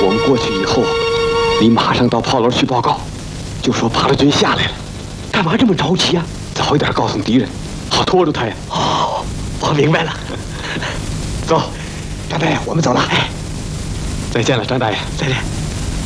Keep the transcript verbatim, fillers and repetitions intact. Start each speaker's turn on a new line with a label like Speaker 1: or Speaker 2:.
Speaker 1: 我们过去以后，你马上到炮楼去报告，就说八路军下来了。干嘛这么着急啊？早一点告诉敌人，好拖住他呀。哦，我明白了。走，张大爷，我们走了。哎，再见了，张大爷，再见。